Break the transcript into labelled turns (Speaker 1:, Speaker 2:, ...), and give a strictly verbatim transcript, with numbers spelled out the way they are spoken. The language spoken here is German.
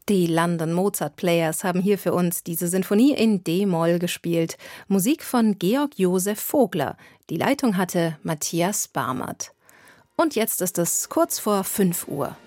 Speaker 1: Die London Mozart Players haben hier für uns diese Sinfonie in D-Moll gespielt. Musik von Georg Josef Vogler. Die Leitung hatte Matthias Barmert. Und jetzt ist es kurz vor fünf Uhr.